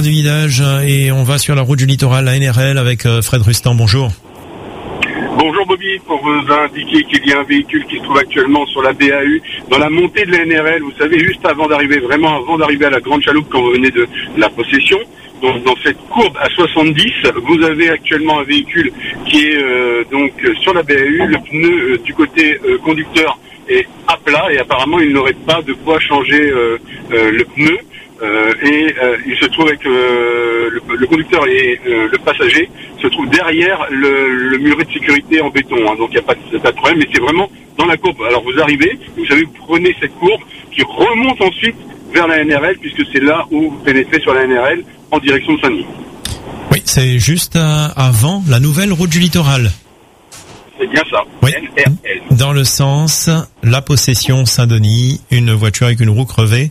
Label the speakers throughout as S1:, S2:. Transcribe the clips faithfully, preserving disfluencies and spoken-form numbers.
S1: du village et on va sur la route du littoral, la N R L, avec Fred Rustan. Bonjour.
S2: Bonjour Bobby, pour vous indiquer qu'il y a un véhicule qui se trouve actuellement sur la B A U, dans la montée de la N R L, vous savez, juste avant d'arriver, vraiment avant d'arriver à la Grande Chaloupe, quand vous venez de la Possession. Donc dans cette courbe à soixante-dix, vous avez actuellement un véhicule qui est euh, donc sur la B A U, le pneu euh, du côté euh, conducteur est à plat et apparemment il n'aurait pas de quoi changer euh, euh, le pneu. Euh, et euh, il se trouve avec euh, le, le conducteur et euh, le passager se trouve derrière le, le muret de sécurité en béton, hein, donc il n'y a pas de, pas de problème, mais c'est vraiment dans la courbe. Alors vous arrivez, vous savez, vous prenez cette courbe qui remonte ensuite vers la N R L, puisque c'est là où vous pénétrez sur la N R L en direction de Saint-Denis.
S1: Oui, c'est juste euh, avant la nouvelle route du littoral.
S2: C'est bien ça,
S1: oui.
S2: N R L.
S1: Dans le sens, la Possession Saint-Denis, une voiture avec une roue crevée.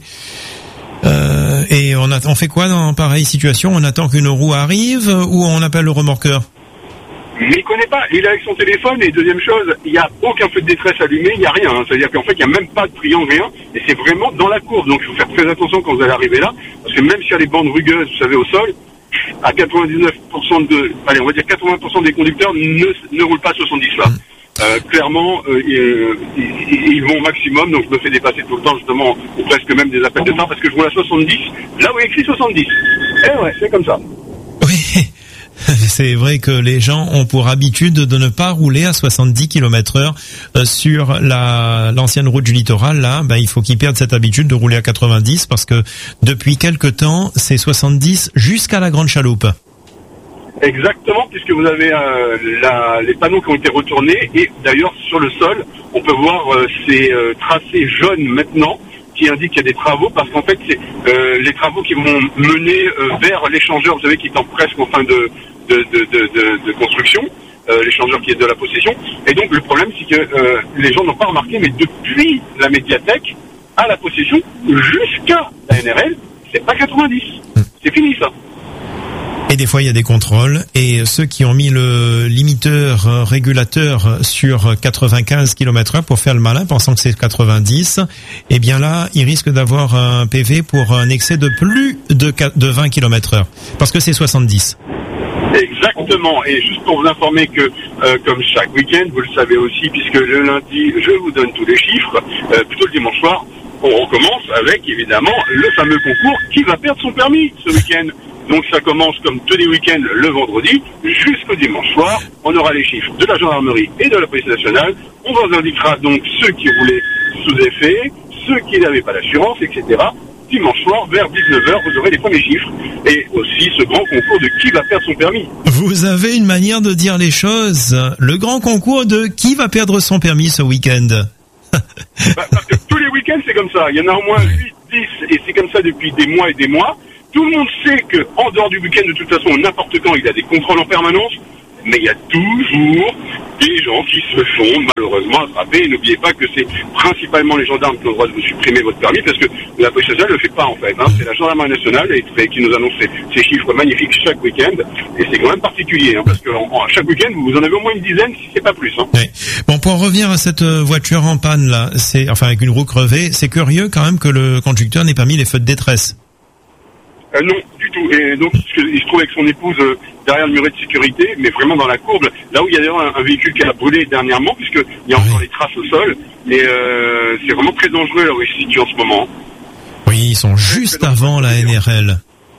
S1: Euh, et on, a, on fait quoi dans pareille situation? On attend qu'une roue arrive ou on appelle le remorqueur?
S2: Mais il connaît pas, il est avec son téléphone, et deuxième chose, il n'y a aucun feu de détresse allumé, il n'y a rien, hein. C'est-à-dire qu'en fait il n'y a même pas de triangle, rien, et c'est vraiment dans la courbe, donc il faut faire très attention quand vous allez arriver là, parce que même s'il y a les bandes rugueuses, vous savez, au sol, à quatre-vingt-dix-neuf pour cent de, allez, on va dire quatre-vingts pour cent des conducteurs ne, ne roulent pas à soixante-dix là. Euh, clairement, euh, ils, ils, ils vont au maximum, donc je me fais dépasser tout le temps, justement, ou presque même des appels de phare, parce que je roule à soixante-dix, là où il y a écrit soixante-dix. Eh ouais, c'est comme ça.
S1: Oui, c'est vrai que les gens ont pour habitude de ne pas rouler à soixante-dix kilomètres heure sur la l'ancienne route du littoral. Là, ben, il faut qu'ils perdent cette habitude de rouler à quatre-vingt-dix, parce que depuis quelque temps, c'est soixante-dix jusqu'à la Grande Chaloupe.
S2: Exactement, puisque vous avez euh, la, les panneaux qui ont été retournés, et d'ailleurs sur le sol, on peut voir euh, ces euh, tracés jaunes maintenant qui indiquent qu'il y a des travaux, parce qu'en fait c'est euh, les travaux qui vont mener euh, vers l'échangeur, vous savez, qui est en presque en fin de, de, de, de, de, de construction, euh, l'échangeur qui est de la Possession. Et donc le problème c'est que euh, les gens n'ont pas remarqué, mais depuis la médiathèque à la Possession jusqu'à la N R L, c'est pas quatre-vingt-dix, c'est fini ça.
S1: Et des fois, il y a des contrôles. Et ceux qui ont mis le limiteur euh, régulateur sur quatre-vingt-quinze kilomètres heure pour faire le malin, pensant que c'est quatre-vingt-dix, eh bien là, ils risquent d'avoir un P V pour un excès de plus de, de vingt kilomètres heure. Parce que c'est soixante-dix.
S2: Exactement. Et juste pour vous informer que, euh, comme chaque week-end, vous le savez aussi, puisque le lundi, je vous donne tous les chiffres, euh, plutôt le dimanche soir, on recommence avec, évidemment, le fameux concours qui va perdre son permis ce week-end. Donc ça commence comme tous les week-ends le vendredi jusqu'au dimanche soir. On aura les chiffres de la gendarmerie et de la police nationale. On vous indiquera donc ceux qui roulaient sous effet, ceux qui n'avaient pas d'assurance, et cetera. Dimanche soir, vers dix-neuf heures, vous aurez les premiers chiffres. Et aussi ce grand concours de qui va perdre son permis.
S1: Vous avez une manière de dire les choses. Le grand concours de qui va perdre son permis ce week-end.
S2: bah, parce que tous les week-ends, c'est comme ça. Il y en a au moins huit, dix, et c'est comme ça depuis des mois et des mois. Tout le monde sait que, en dehors du week-end, de toute façon, n'importe quand, il y a des contrôles en permanence, mais il y a toujours des gens qui se font malheureusement attraper. Et n'oubliez pas que c'est principalement les gendarmes qui ont le droit de vous supprimer votre permis, parce que la police nationale ne le fait pas en fait. Hein. C'est la gendarmerie nationale qui nous annonce ces, ces chiffres magnifiques chaque week-end, et c'est quand même particulier, hein, parce que en, en, chaque week-end, vous en avez au moins une dizaine, si c'est pas plus. Hein.
S1: Oui. Bon, pour revenir à cette voiture en panne là, c'est enfin avec une roue crevée, c'est curieux quand même que le conducteur n'ait pas mis les feux de détresse.
S2: Euh, non, du tout. Et donc, il se trouve avec son épouse euh, derrière le muret de sécurité, mais vraiment dans la courbe, là où il y a d'ailleurs un, un véhicule qui a brûlé dernièrement, puisqu'il y a encore les traces au sol. Et euh, c'est vraiment très dangereux là où il se situe en ce moment.
S1: Oui, ils sont juste avant la N R L.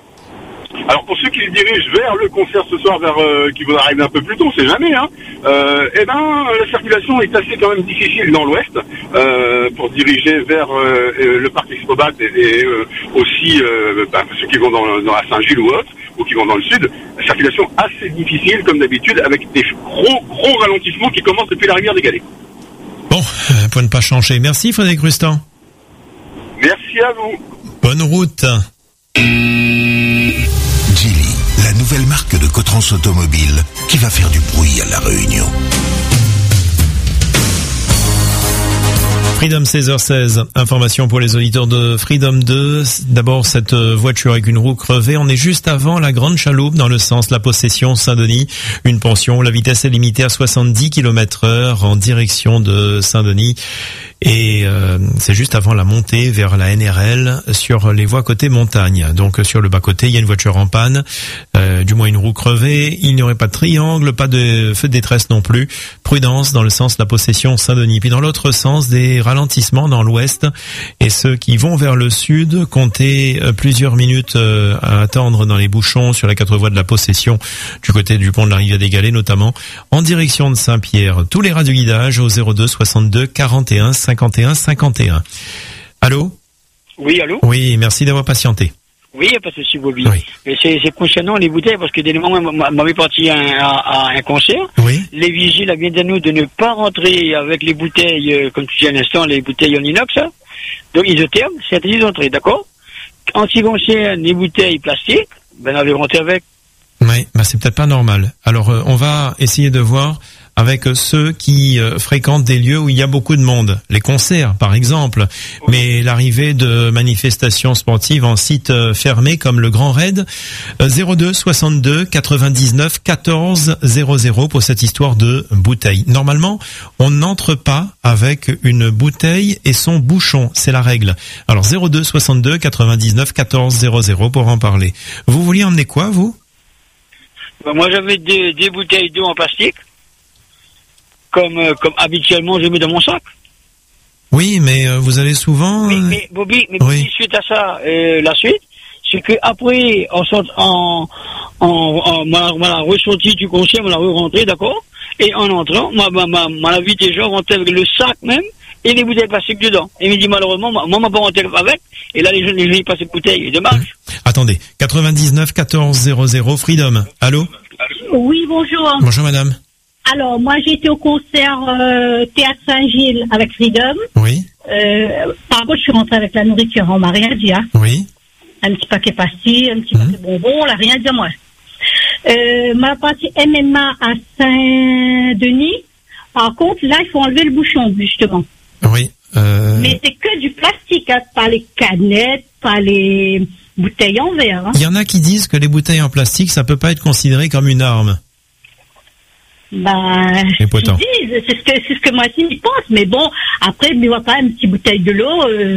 S2: Alors pour ceux qui se dirigent vers le concert ce soir, vers euh, qui vont arriver un peu plus tôt, c'est jamais, hein. Euh, eh ben, la circulation est assez quand même difficile dans l'ouest euh, pour se diriger vers euh, le parc Expobat et, et euh, aussi euh, bah, ceux qui vont dans, dans la Saint-Gilles ou autre, ou qui vont dans le sud. La circulation assez difficile comme d'habitude, avec des gros gros ralentissements qui commencent depuis la rivière des Galets.
S1: Bon, pour ne pas changer. Merci Frédéric Rustan.
S2: Merci à vous.
S1: Bonne route.
S3: Geely, la nouvelle marque de Cotrans Automobile qui va faire du bruit à La Réunion.
S1: Freedom seize heures seize, information pour les auditeurs de Freedom deux. D'abord, cette voiture avec une roue crevée. On est juste avant la Grande Chaloupe dans le sens La Possession Saint-Denis. Une pension, la vitesse est limitée à soixante-dix kilomètres heure en direction de Saint-Denis. Et euh, c'est juste avant la montée vers la N R L sur les voies côté montagne. Donc sur le bas-côté, il y a une voiture en panne, euh, du moins une roue crevée. Il n'y aurait pas de triangle, pas de feu de détresse non plus. Prudence dans le sens de la Possession Saint-Denis. Puis dans l'autre sens, des ralentissements dans l'ouest. Et ceux qui vont vers le sud, comptez plusieurs minutes à attendre dans les bouchons sur les quatre voies de la Possession, du côté du pont de la Rivière des Galets notamment, en direction de Saint-Pierre. Tous les radioguidages au zéro deux soixante-deux quarante et un cinquante et un cinquante et un. Allô?
S4: Oui, allô?
S1: Oui, merci d'avoir patienté.
S4: Oui, parce que c'est Bobby.
S1: Oui.
S4: Mais c'est, c'est concernant les bouteilles, parce que dès le moment où on m'avait parti à, à, à un concert,
S1: Oui.
S4: les vigiles viennent de nous de ne pas rentrer avec les bouteilles, euh, comme tu dis à l'instant, les bouteilles en inox, hein. Donc isotherme, c'est interdit d'entrer, d'accord? En ce qui concerne les bouteilles plastiques, ben on avait rentré avec.
S1: Oui, bah c'est peut-être pas normal. Alors euh, on va essayer de voir avec ceux qui euh, fréquentent des lieux où il y a beaucoup de monde, les concerts par exemple, oui. Mais l'arrivée de manifestations sportives en site euh, fermé comme le Grand Raid, euh, zéro deux soixante-deux quatre-vingt-dix-neuf quatorze zéro zéro pour cette histoire de bouteille. Normalement, on n'entre pas avec une bouteille et son bouchon, c'est la règle. Alors zéro deux soixante-deux quatre-vingt-dix-neuf quatorze zéro zéro pour en parler. Vous vouliez emmener quoi, vous?
S4: Ben, moi j'avais des, des bouteilles d'eau en plastique. Comme, euh, comme habituellement je mets dans mon sac.
S1: Oui, mais euh, vous allez souvent...
S4: Mais, mais Bobby, mais Bobby, oui. Suite à ça, euh, la suite, c'est que après, en en en, en m'a la ressorti du concert, m'a la re-rentré, d'accord. Et en entrant, m'a m'a m'a m'a vu déjà rentrer avec le sac même et les bouteilles plastiques dedans. Et il me dit malheureusement, moi m'a pas rentré avec. Et là les gens les gens ils passent les bouteilles. Dommage.
S1: Mmh. Attendez, quatre-vingt-dix-neuf quatorze zéro zéro Freedom. Allô?
S5: Oui, bonjour.
S1: Bonjour madame.
S5: Alors, moi, j'ai été au concert euh, Théâtre Saint-Gilles avec Freedom.
S1: Oui.
S5: Euh, par contre, je suis rentrée avec la nourriture. On m'a rien dit, hein.
S1: Oui.
S5: Un petit paquet pastilles, un petit mmh. paquet bonbons, on n'a rien dit à moi. Euh, ma partie M M A à Saint-Denis. Par contre, là, il faut enlever le bouchon, justement.
S1: Oui. Euh...
S5: Mais c'est que du plastique, hein, pas les canettes, pas les bouteilles en verre. Hein.
S1: Il y en a qui disent que les bouteilles en plastique, ça peut pas être considéré comme une arme.
S5: Ben, c'est ce que c'est ce que moi aussi j'y pense, mais bon, après, il voit pas une petite bouteille de l'eau, euh,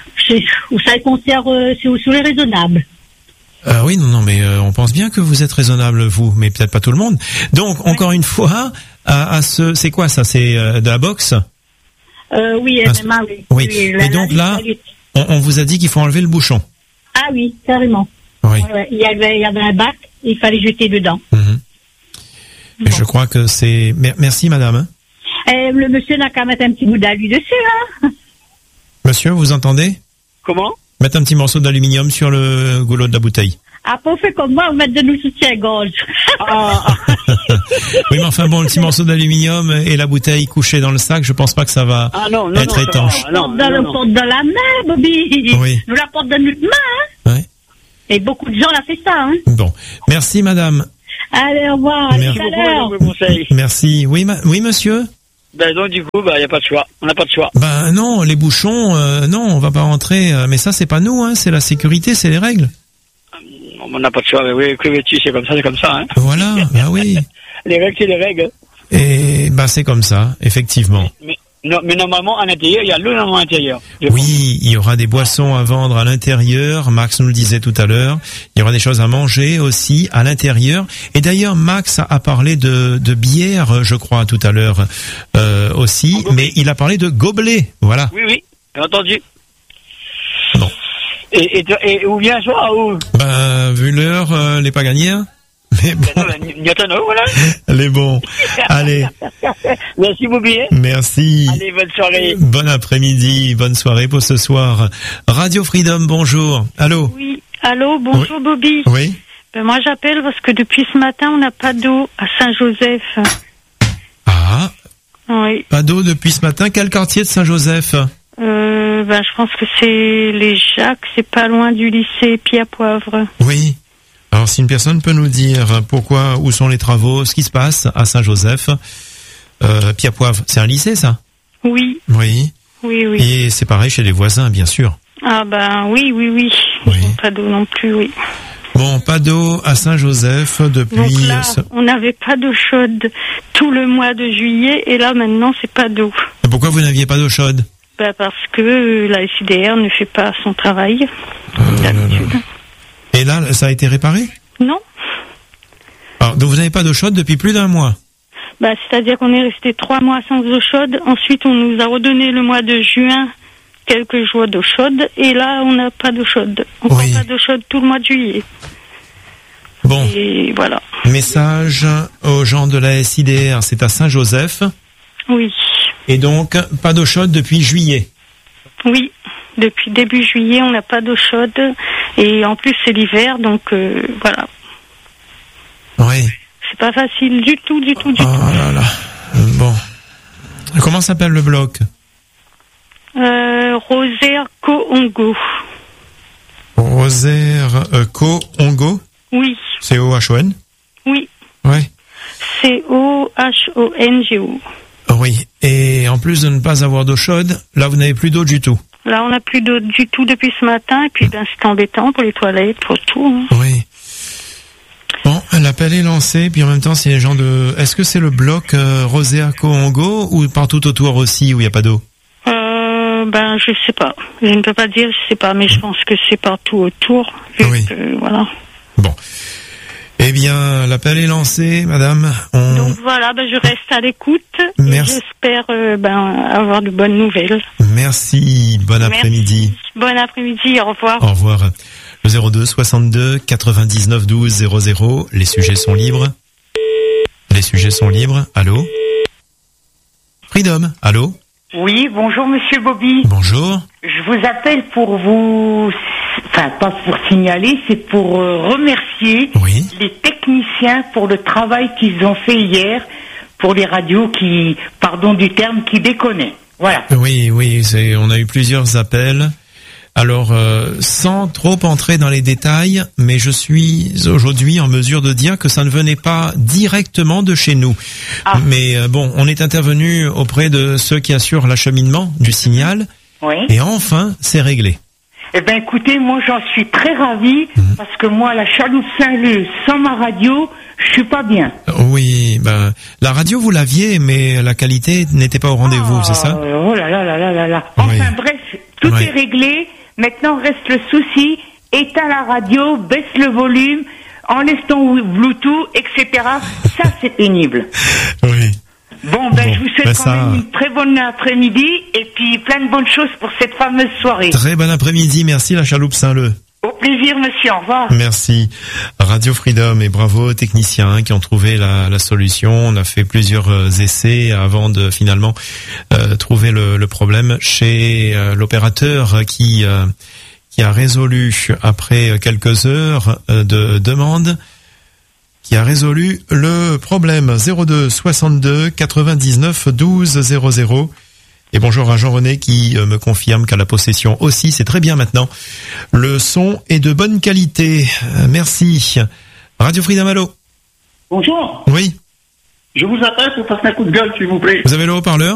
S5: où ça le concert, euh, c'est sous les raisonnables.
S1: Euh, oui, non, non, mais euh, on pense bien que vous êtes raisonnable, vous, mais peut-être pas tout le monde. Donc, ouais. Encore une fois, à, à ce, c'est quoi ça? C'est euh, de la boxe?
S5: euh, Oui, M M A, oui.
S1: Oui.
S5: oui
S1: la, Et donc là, on, on vous a dit qu'il faut enlever le bouchon.
S5: Ah oui, carrément.
S1: Oui.
S5: Ouais, ouais. Il y avait, il y avait un bac, il fallait jeter dedans.
S1: Mm-hmm. Bon. Je crois que c'est... Merci, madame.
S5: Eh, le monsieur n'a qu'à mettre un petit bout d'alu dessus, hein.
S1: Monsieur, vous entendez?
S4: Comment?
S1: Mettre un petit morceau d'aluminium sur le goulot de la bouteille.
S5: Ah, pas fait comme moi, vous mettez de nous soutien-gorge.
S4: Ah.
S1: Oui, mais enfin bon, le petit morceau d'aluminium et la bouteille couchée dans le sac, je pense pas que ça va
S4: ah non, non,
S1: être
S4: non,
S1: étanche.
S5: On porte dans, non, porte dans la main, Bobby.
S1: Oui.
S5: Nous la porte dans notre main, hein.
S1: Ouais.
S5: Et beaucoup de gens l'ont fait ça, hein.
S1: Bon. Merci, madame.
S5: Allez, au revoir.
S1: Merci
S4: beaucoup.
S1: Merci. Oui, ma... oui, monsieur.
S4: Ben donc du coup, ben il y a pas de choix. On n'a pas de choix.
S1: Ben non, les bouchons, euh, non, on va pas rentrer. Euh, mais ça, c'est pas nous, hein. C'est la sécurité, c'est les règles.
S4: On n'a pas de choix. Mais oui, que veux-tu, c'est comme ça, c'est comme ça, hein.
S1: Voilà. Ben oui.
S4: Les règles, c'est les règles.
S1: Et ben c'est comme ça, effectivement.
S4: Mais, mais, non, mais normalement, à l'intérieur, il y a l'eau à l'intérieur.
S1: Oui, il y aura des boissons à vendre à l'intérieur. Max nous le disait tout à l'heure. Il y aura des choses à manger aussi à l'intérieur. Et d'ailleurs, Max a parlé de, de bière, je crois, tout à l'heure euh, aussi. Mais il a parlé de gobelets. Voilà.
S4: Oui, oui, j'ai entendu.
S1: Bon.
S4: Et, et, et où vient soir où?
S1: Ben, vu l'heure, euh, les pas gagnés. Hein. Mais bon.
S4: Voilà.
S1: Les bons. Allez.
S4: Merci Bobby.
S1: Merci.
S4: Allez, bonne soirée.
S1: Bon après-midi, bonne soirée pour ce soir. Radio Freedom, bonjour. Allô?
S6: Oui, allô, bonjour oui. Bobby.
S1: Oui.
S6: Ben, moi j'appelle parce que depuis ce matin, on n'a pas d'eau à Saint-Joseph.
S1: Ah.
S6: Oui.
S1: Pas d'eau depuis ce matin. Quel quartier de Saint-Joseph?
S6: Euh, ben, je pense que c'est les Jacques, c'est pas loin du lycée Pied-à-Poivre.
S1: Oui. Alors, si une personne peut nous dire pourquoi, où sont les travaux, ce qui se passe à Saint-Joseph, euh, Pied-à-Poivre, c'est un lycée, ça?
S6: Oui.
S1: Oui.
S6: Oui, oui.
S1: Et c'est pareil chez les voisins, bien sûr.
S6: Ah ben oui, oui, oui.
S1: Oui.
S6: Pas d'eau non plus, oui.
S1: Bon, pas d'eau à Saint-Joseph depuis...
S6: Donc là, on n'avait pas d'eau chaude tout le mois de juillet, et là, maintenant, c'est pas d'eau.
S1: Pourquoi vous n'aviez pas d'eau chaude?
S6: bah, parce que la S I D R ne fait pas son travail.
S1: Euh, d'habitude. Et là, ça a été réparé?
S6: Non.
S1: Alors, donc vous n'avez pas d'eau chaude depuis plus d'un mois?
S6: Bah, c'est-à-dire qu'on est resté trois mois sans eau chaude. Ensuite, on nous a redonné le mois de juin quelques jours d'eau chaude. Et là, on n'a pas d'eau chaude. On
S1: oui.
S6: n'a pas d'eau chaude tout le mois de juillet.
S1: Bon.
S6: Et voilà.
S1: Message aux gens de la S I D R, c'est à Saint-Joseph.
S6: Oui.
S1: Et donc, pas d'eau chaude depuis juillet.
S6: Oui. Depuis début juillet, on n'a pas d'eau chaude. Et en plus, c'est l'hiver, donc euh, voilà.
S1: Oui.
S6: C'est pas facile du tout, du tout, du
S1: oh
S6: tout.
S1: Oh là là. Bon. Comment s'appelle le bloc?
S6: euh, Rosaire Co-Ongo.
S1: Rosaire euh, Co-Ongo?
S6: Oui.
S1: C O H O N?
S6: Oui.
S1: Oui.
S6: C O H O N G O.
S1: Oui. Et en plus de ne pas avoir d'eau chaude, là, vous n'avez plus d'eau du tout.
S6: Là, on n'a plus d'eau du tout depuis ce matin. Et puis, ben, c'est embêtant pour les toilettes, pour tout. Hein.
S1: Oui. Bon, l'appel est lancé, puis en même temps, c'est les gens de... Est-ce que c'est le bloc euh, Rosaire Co-Ongo ou partout autour aussi où il n'y a pas d'eau?
S6: Euh, ben, je sais pas. Je ne peux pas dire, je sais pas, mais je pense que c'est partout autour.
S1: Oui.
S6: Que, voilà.
S1: Bon. Eh bien, l'appel est lancé, madame. On...
S6: Donc voilà, ben, je reste à l'écoute.
S1: Merci.
S6: Et j'espère euh, ben, avoir de bonnes nouvelles.
S1: Merci. Bon après-midi.
S6: Merci. Bon après-midi. Au revoir.
S1: Au revoir. Le zéro deux soixante-deux quatre-vingt-dix-neuf douze zéro zéro. Les sujets sont libres. Les sujets sont libres. Allô? Freedom. Allô?
S7: Oui, bonjour Monsieur Bobby.
S1: Bonjour.
S7: Je vous appelle pour vous, enfin pas pour signaler, c'est pour euh, remercier
S1: oui.
S7: les techniciens pour le travail qu'ils ont fait hier pour les radios qui, pardon du terme, qui déconnaient. Voilà.
S1: Oui, oui, c'est, on a eu plusieurs appels. Alors, euh, sans trop entrer dans les détails, mais je suis aujourd'hui en mesure de dire que ça ne venait pas directement de chez nous. Ah. Mais euh, bon, on est intervenu auprès de ceux qui assurent l'acheminement du signal.
S7: Oui.
S1: Et enfin, c'est réglé.
S7: Eh ben, écoutez, moi j'en suis très ravie mmh. parce que moi, la chaloupe Saint-Leu, sans ma radio, je suis pas bien.
S1: Oui, ben la radio vous l'aviez, mais la qualité n'était pas au rendez-vous,
S7: oh,
S1: c'est ça?
S7: Oh là là là là là là. Enfin
S1: oui.
S7: bref, tout
S1: oui.
S7: est réglé. Maintenant, reste le souci, éteins la radio, baisse le volume, enlève ton Bluetooth, et cetera. Ça, c'est pénible.
S1: Oui.
S7: Bon, ben, bon, je vous souhaite
S1: ben
S7: quand
S1: ça...
S7: même une très bonne après-midi et puis plein de bonnes choses pour cette fameuse soirée.
S1: Très bon après-midi, merci la chaloupe Saint-Leu.
S7: Au plaisir, monsieur, au revoir.
S1: Merci. Radio Freedom et bravo aux techniciens qui ont trouvé la, la solution. On a fait plusieurs essais avant de finalement euh, trouver le, le problème chez euh, l'opérateur qui euh, qui a résolu après quelques heures de demande, qui a résolu le problème. Zéro deux soixante-deux quatre-vingt-dix-neuf douze zéro zéro. Et bonjour à Jean-René qui me confirme qu'à la possession aussi, c'est très bien maintenant. Le son est de bonne qualité. Merci. Radio Freedom, allô?
S8: Bonjour.
S1: Oui.
S8: Je vous appelle pour passer un coup de gueule, s'il vous plaît.
S1: Vous avez le haut-parleur?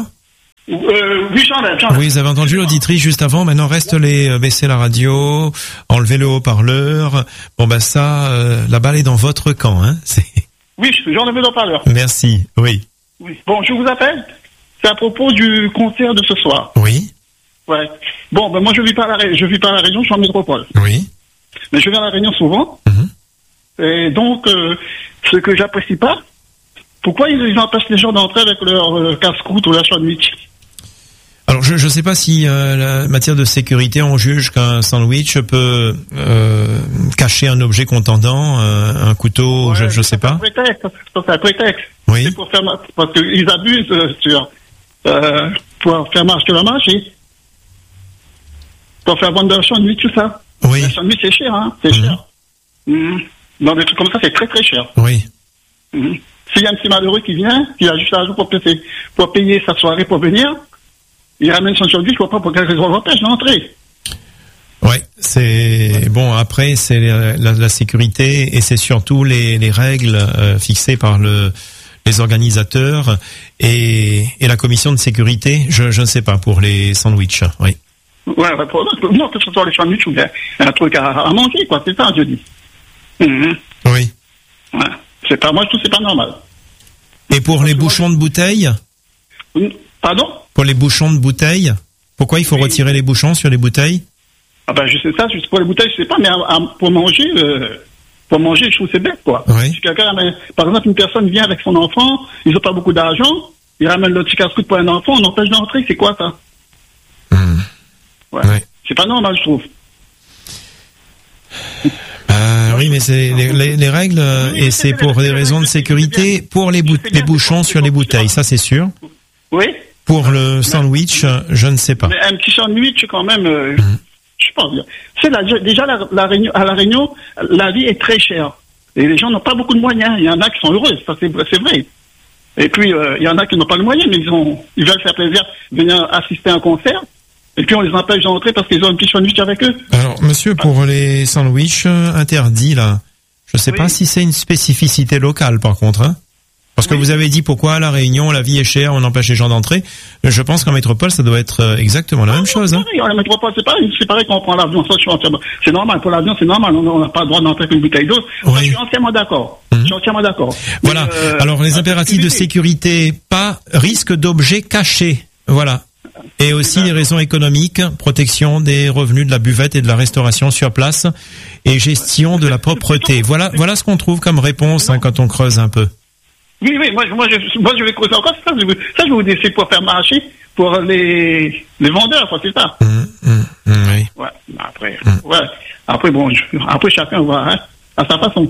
S8: euh, Oui, j'en ai, j'en ai.
S1: Oui, vous avez entendu l'auditrice juste avant. Maintenant, reste les baisser la radio, enlever le haut-parleur. Bon, ben ça, euh, la balle est dans votre camp, hein. C'est...
S8: Oui, j'en ai le haut-parleur.
S1: Merci, oui.
S8: Oui. Bon, je vous appelle. C'est à propos du concert de ce soir.
S1: Oui.
S8: Ouais. Bon, ben moi je vis pas à la, je vis pas à la Réunion, je suis en métropole.
S1: Oui.
S8: Mais je viens à la Réunion souvent. Mm-hmm. Et donc, euh, ce que j'apprécie pas, pourquoi ils, ils empêchent les gens d'entrer avec leur euh, casse-croûte ou leur sandwich?
S1: Alors, je ne sais pas si euh, la matière de sécurité, on juge qu'un sandwich peut euh, cacher un objet contendant, euh, un couteau, ouais, je ne sais pas.
S8: C'est un prétexte. C'est un prétexte.
S1: Oui.
S8: C'est pour faire, parce qu'ils abusent euh, sur euh, pour faire marcher la marche et pour faire vendre des sandwichs, tout ça.
S1: Oui.
S8: Les sandwichs, c'est cher, hein. C'est mmh. cher. Mmh. Dans des trucs comme ça, c'est très très cher.
S1: Oui.
S8: Mmh. S'il y a un petit malheureux qui vient, qui a juste l'argent pour payer, pour payer sa soirée pour venir, il ramène son sandwich, je vois pas pour quelle raison on l'empêche d'entrer.
S1: Ouais, c'est bon. Après, c'est la, la, la sécurité et c'est surtout les, les règles euh, fixées par le, les organisateurs et, et la commission de sécurité. Je, je ne sais pas pour les sandwichs. Oui.
S8: Ouais, ouais pour, non, que ce soit les sandwichs ou bien un truc à, à manger, quoi. C'est ça, je dis. Mm-hmm.
S1: Oui.
S8: Ouais. C'est pas moi, je trouve que c'est pas normal.
S1: Et pour les bouchons de bouteilles?
S8: Pardon?
S1: Pour les bouchons de bouteilles? Pourquoi il faut
S8: Oui.
S1: retirer les bouchons sur les bouteilles?
S8: Ah ben, je sais ça, juste pour les bouteilles, je sais pas, mais à- à- pour manger, euh, pour manger, je trouve que c'est bête, quoi.
S1: Oui.
S8: Si quelqu'un ramène- par exemple, une personne vient avec son enfant, ils ont pas beaucoup d'argent, il ramène le petit casse-croûte pour un enfant, on empêche d'entrer, c'est quoi ça?
S1: Hmm.
S8: Ouais.
S1: Ouais.
S8: C'est pas normal, je trouve.
S1: Euh, oui, mais c'est les, les, les règles, euh,
S8: Oui,
S1: et
S8: mais
S1: c'est
S8: c'est-
S1: pour
S8: c'est-
S1: des
S8: c'est-
S1: raisons de
S8: c'est-
S1: sécurité pour les, bou-
S8: c'est bien,
S1: les bouchons
S8: c'est
S1: sur les
S8: bon, c'est
S1: bouteilles,
S8: bon.
S1: ça c'est sûr.
S8: Oui.
S1: Pour le sandwich, euh, je ne sais pas.
S8: Mais un petit sandwich, quand même, euh,
S1: Mhm.
S8: je pense bien. C'est la, déjà, la, la Réunion, à La Réunion, la vie est très chère. Et les gens n'ont pas beaucoup de moyens. Il y en a qui sont heureux, ça c'est c'est vrai. Et puis, euh, il y en a qui n'ont pas le moyen, mais ils, ont, ils veulent faire plaisir, venir assister à un concert. Et puis, on les empêche d'entrer parce qu'ils ont un petit sandwich avec eux.
S1: Alors, monsieur, pour les sandwichs euh, interdits, là, je ne sais
S8: Oui.
S1: pas si c'est une spécificité locale, par contre, hein. Parce que
S8: Oui.
S1: vous avez dit pourquoi à La Réunion, la vie est chère, on empêche les gens d'entrer. Je pense qu'en métropole, ça doit être euh, exactement la même chose, hein.
S8: Oui, on la métropole, c'est pareil, c'est pareil quand on prend l'avion. Ça, je suis entièrement, c'est normal. Pour l'avion, c'est normal. On n'a pas le droit d'entrer avec une bouteille d'eau. Ça,
S1: Oui.
S8: je suis entièrement d'accord.
S1: Mhm.
S8: Je suis entièrement d'accord.
S1: Voilà.
S8: Mais, euh,
S1: Alors, les
S8: la
S1: impératifs de sécurité, pas risque d'objets cachés. Voilà. Et aussi les raisons économiques, protection des revenus de la buvette et de la restauration sur place et gestion de la propreté. Voilà, voilà ce qu'on trouve comme réponse, hein, quand on creuse un peu.
S8: Oui, oui, moi, je- moi, je, moi, je vais creuser encore. Ça, je, vais- ça, je vais vous dire, c'est pour faire marcher pour les, les vendeurs, quoi, c'est ça.
S1: Hum, hum, hum, oui.
S8: Ouais. Après,
S1: Mm.
S8: ouais. Après, bon, je- après, chacun va, hein, à sa façon.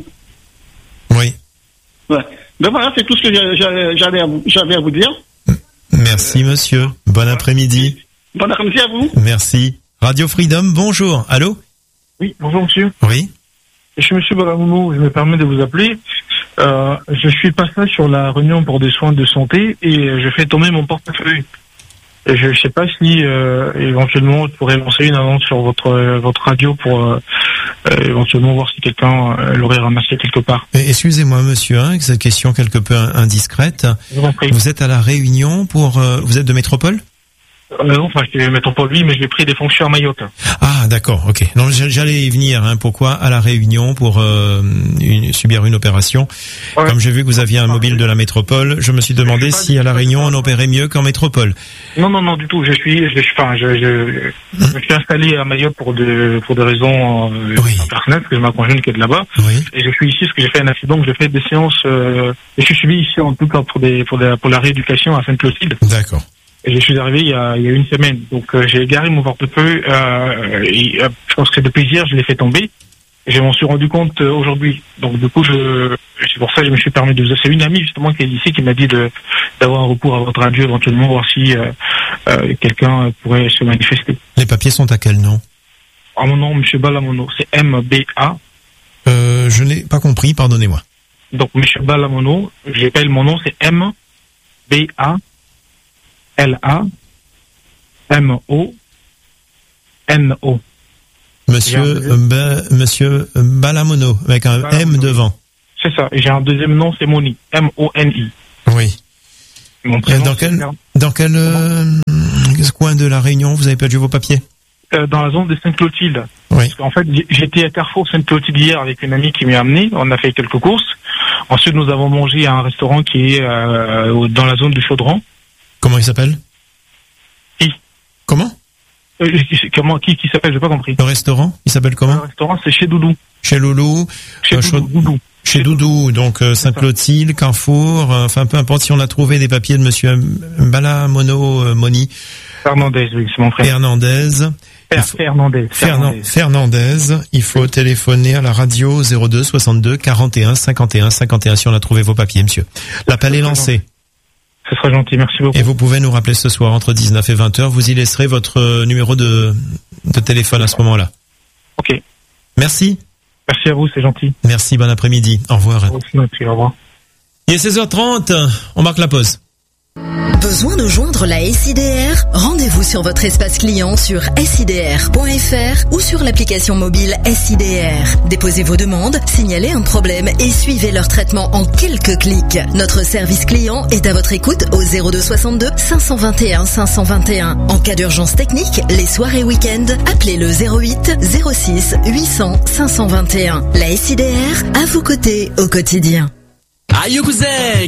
S1: Oui.
S8: Ouais. Ben voilà, c'est tout ce que j'ai- j'ai- j'avais à vous, j'avais à vous dire.
S1: Merci, monsieur. Bon après-midi.
S8: Bon après-midi à vous.
S1: Merci. Radio Freedom, bonjour. Allô?
S9: Oui, bonjour monsieur.
S1: Oui.
S9: Je suis monsieur Balamounou, je me permets de vous appeler. Euh, je suis passé sur la Réunion pour des soins de santé et je fais tomber mon portefeuille. Et je ne sais pas si euh, éventuellement je pourrais lancer une annonce sur votre euh, votre radio pour euh, euh, éventuellement voir si quelqu'un euh, l'aurait ramassé quelque part.
S1: Et excusez-moi, monsieur, hein, cette question quelque peu indiscrète.
S9: Je vous en prie.
S1: Vous êtes à La Réunion pour... euh, vous êtes de métropole?
S9: Euh, non, enfin, je vais mettre pour lui, mais j'ai pris des fonctions à Mayotte.
S1: Ah, d'accord, ok. Non, j'allais y venir. Hein, pourquoi à La Réunion pour euh, une, subir une opération?
S9: Ouais.
S1: Comme j'ai vu que vous aviez un mobile de la métropole, je me suis demandé
S9: Je suis pas
S1: si à La
S9: du-
S1: Réunion on opérait mieux qu'en métropole.
S9: Non, non, non, du tout. Je suis, je suis, enfin, je, je, je me suis installé à Mayotte pour de, pour des raisons euh,
S1: Oui.
S9: personnelles, parce que j'ai ma conjointe qui est de là-bas.
S1: Oui.
S9: Et je suis ici parce que j'ai fait un accident, que j'ai fait des séances, euh, et je suis suivi ici en tout cas pour des, pour la, pour la rééducation à Sainte-Clotilde.
S1: D'accord.
S9: Et je suis arrivé il y a, il y a une semaine. Donc, euh, j'ai garé mon portefeuille, euh, et, euh, je pense que depuis hier, je l'ai fait tomber. Et je m'en suis rendu compte euh, aujourd'hui. Donc, du coup, je, c'est pour ça que je me suis permis de vous, c'est une amie justement qui est ici qui m'a dit de, d'avoir un recours à votre radio éventuellement, voir si, euh, euh, quelqu'un pourrait se manifester.
S1: Les papiers sont à quel nom?
S9: À mon nom, monsieur Balamono, c'est M B A.
S1: euh, Je n'ai pas compris, pardonnez-moi.
S9: Donc, monsieur Balamono, j'appelle mon nom, c'est M B A L A M O N O.
S1: Monsieur,
S9: J'ai un
S1: euh, Ba- monsieur Balamono, avec un
S9: Balamono.
S1: M devant.
S9: C'est ça. Et j'ai un deuxième nom, c'est Moni. M O N I.
S1: Oui.
S9: Mon
S1: Et
S9: prénom,
S1: dans
S9: c'est
S1: quel,
S9: Fer-
S1: dans quel euh, coin de La Réunion vous avez perdu vos papiers?
S9: euh, dans la zone de Sainte-Clotilde.
S1: Oui.
S9: En fait, j- j'étais à Carrefour Sainte-Clotilde hier avec une amie qui m'y a amené. On a fait quelques courses. Ensuite, nous avons mangé à un restaurant qui est euh, au- dans la zone du Chaudron.
S1: Comment il s'appelle?
S9: Qui
S1: Comment?
S9: Euh, qui- Comment Qui, qui s'appelle? J'ai pas compris.
S1: Le restaurant, il s'appelle
S9: Le
S1: comment?
S9: restaurant, c'est chez Doudou.
S1: Chez Loulou,
S9: Chez
S1: euh,
S9: Doudou.
S1: Chaud-
S9: Doudou.
S1: chez Doudou, donc euh, Sainte-Clotilde, Carrefour, euh, enfin peu importe si on a trouvé des papiers de monsieur Balamono euh, Moni
S9: Fernandez, oui, c'est mon frère.
S1: Hernandez. Il
S9: Fer-
S1: faut-
S9: Fernandez.
S1: Fernan- Fernandez, il faut téléphoner à la radio zéro deux soixante-deux quarante et un cinquante et un cinquante et un si on a trouvé vos papiers, monsieur. L'appel est lancé.
S9: Ce sera gentil, merci beaucoup.
S1: Et vous pouvez nous rappeler ce soir entre dix-neuf et vingt heures. Vous y laisserez votre euh, numéro de, de téléphone à ce moment-là.
S9: Ok.
S1: Merci.
S9: Merci à vous, c'est gentil.
S1: Merci, bon après-midi. Au revoir.
S9: Au revoir.
S1: Il est seize heures trente. On marque la pause.
S10: Besoin de joindre la S I D R? Rendez-vous sur votre espace client sur S I D R point F R ou sur l'application mobile S I D R. Déposez vos demandes, signalez un problème et suivez leur traitement en quelques clics. Notre service client est à votre écoute au zéro deux soixante-deux cinq cent vingt et un cinq cent vingt et un. En cas d'urgence technique, les soirs et week-ends, appelez le zéro huit zéro six huit cents cinq cent vingt et un. La S I D R, à vos côtés au quotidien.
S11: Aïe cousin,